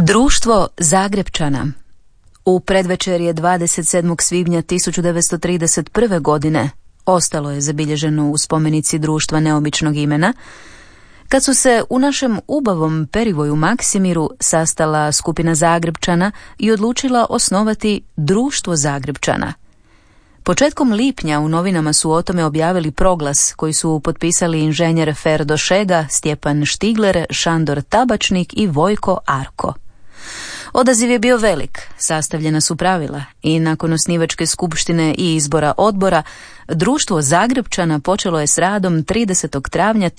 Društvo Zagrebčana. U predvečerje 27. svibnja 1931. godine ostalo je zabilježeno u spomenici društva neobičnog imena, kad su se u našem ubavom Perivoju Maksimiru sastala skupina Zagrebčana i odlučila osnovati Društvo Zagrebčana. Početkom lipnja u novinama su o tome objavili proglas koji su potpisali inženjer Ferdo Šega, Stjepan Štigler, Šandor Tabačnik i Vojko Arko. Odaziv je bio velik, sastavljena su pravila i nakon osnivačke skupštine i izbora odbora, Društvo Zagrebčana počelo je s radom 30. travnja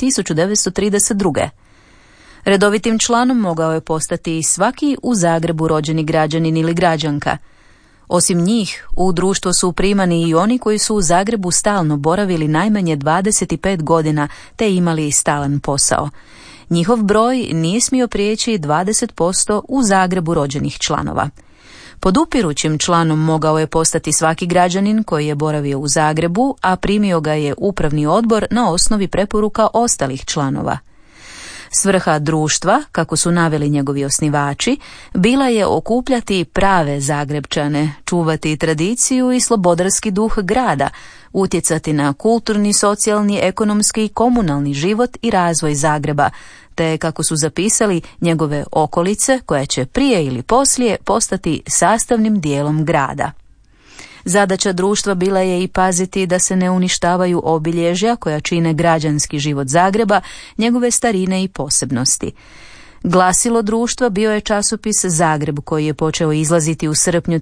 1932. Redovitim članom mogao je postati svaki u Zagrebu rođeni građanin ili građanka. Osim njih, u društvo su primani i oni koji su u Zagrebu stalno boravili najmanje 25 godina te imali stalan posao. Njihov broj nije smio prijeći 20% u Zagrebu rođenih članova. Podupirućim članom mogao je postati svaki građanin koji je boravio u Zagrebu, a primio ga je upravni odbor na osnovi preporuka ostalih članova. Svrha društva, kako su naveli njegovi osnivači, bila je okupljati prave Zagrebčane, čuvati tradiciju i slobodarski duh grada, utjecati na kulturni, socijalni, ekonomski i komunalni život i razvoj Zagreba, te, kako su zapisali, njegove okolice koje će prije ili poslije postati sastavnim dijelom grada. Zadaća društva bila je i paziti da se ne uništavaju obilježja koja čine građanski život Zagreba, njegove starine i posebnosti. Glasilo društva bio je časopis Zagreb koji je počeo izlaziti u srpnju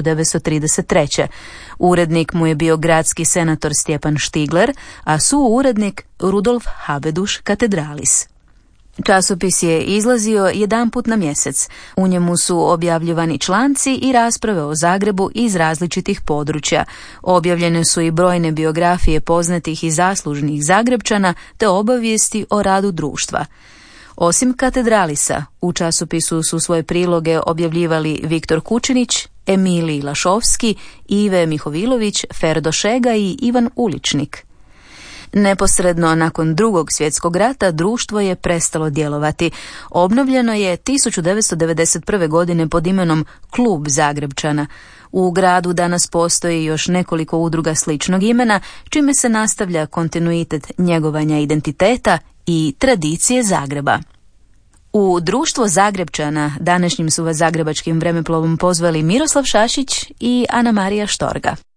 1933. Urednik mu je bio gradski senator Stjepan Štigler, a suurednik Rudolf Habeduš Katedralis. Časopis je izlazio jedanput na mjesec. U njemu su objavljivani članci i rasprave o Zagrebu iz različitih područja. Objavljene su i brojne biografije poznatih i zaslužnih Zagrebčana te obavijesti o radu društva. Osim Katedralisa, u časopisu su svoje priloge objavljivali Viktor Kučinić, Emilij Lašovski, Ive Mihovilović, Ferdo Šega i Ivan Uličnik. Neposredno nakon Drugog svjetskog rata društvo je prestalo djelovati. Obnovljeno je 1991. godine pod imenom Klub Zagrebčana. U gradu danas postoji još nekoliko udruga sličnog imena, čime se nastavlja kontinuitet njegovanja identiteta i tradicije Zagreba. U Društvo Zagrebčana današnjim su vas zagrebačkim vremeplovom pozvali Miroslav Šašić i Ana Marija Štorga.